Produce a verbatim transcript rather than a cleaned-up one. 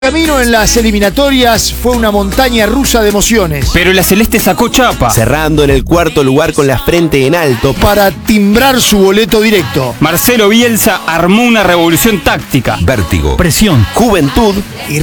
Camino en las eliminatorias fue una montaña rusa de emociones. Pero la Celeste sacó chapa. Cerrando en el cuarto lugar con la frente en alto Para timbrar su boleto directo. Marcelo Bielsa armó una revolución táctica. Vértigo, Presión. juventud Y